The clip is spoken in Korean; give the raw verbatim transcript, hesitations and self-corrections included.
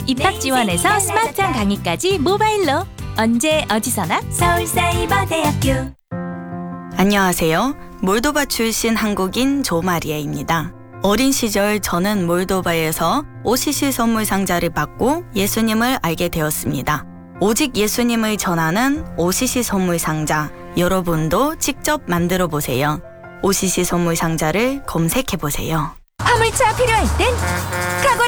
입학 지원에서 스마트한 강의까지 모바일로 언제 어디서나 서울사이버대학교. 안녕하세요. 몰도바 출신 한국인 조마리아입니다. 어린 시절 저는 몰도바에서 오시시 선물 상자를 받고 예수님을 알게 되었습니다. 오직 예수님을 전하는 오시시 선물 상자, 여러분도 직접 만들어 보세요. 오시시 선물 상자를 검색해 보세요. 화물차 필요할 땐